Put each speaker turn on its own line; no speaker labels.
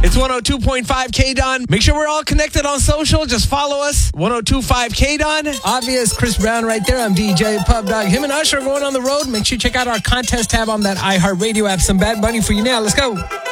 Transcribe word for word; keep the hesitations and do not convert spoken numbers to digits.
It's one oh two point five K-Don. Make sure we're all connected on social. Just follow us. one oh two point five K-Don.
Obvious, Chris Brown right there. I'm D J Pub Dog. Him and Usher are going on the road. Make sure you check out our contest tab on that iHeartRadio app. Some Bad Bunny for you now. Let's go.